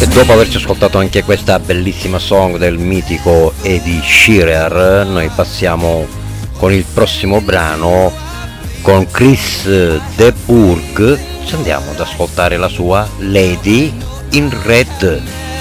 E dopo averci ascoltato anche questa bellissima song del mitico Eddie Shearer, noi passiamo con il prossimo brano con Chris de Burgh. Ci andiamo ad ascoltare la sua Lady in Red.